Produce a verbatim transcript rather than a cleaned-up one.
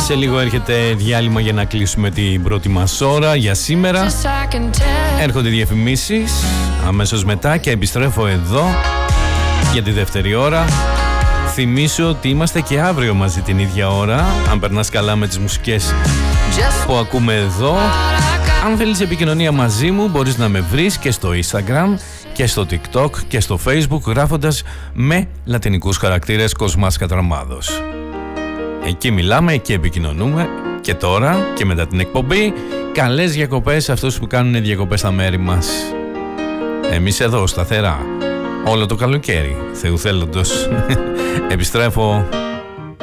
Σε λίγο έρχεται διάλειμμα για να κλείσουμε την πρώτη μας ώρα για σήμερα. Έρχονται διαφημίσεις αμέσως μετά και επιστρέφω εδώ για τη δεύτερη ώρα. Θυμίσω ότι είμαστε και αύριο μαζί την ίδια ώρα, αν περνάς καλά με τις μουσικές που ακούμε εδώ. Αν θέλεις επικοινωνία μαζί μου, μπορείς να με βρεις και στο Instagram και στο TikTok και στο Facebook γράφοντας με λατινικούς χαρακτήρες Κοσμάς Κατραμάδος. Εκεί μιλάμε, εκεί επικοινωνούμε. Και τώρα και μετά την εκπομπή, καλές διακοπές σε αυτούς που κάνουν διακοπές στα μέρη μας. Εμείς εδώ σταθερά όλο το καλοκαίρι, Θεού θέλοντος. Επιστρέφω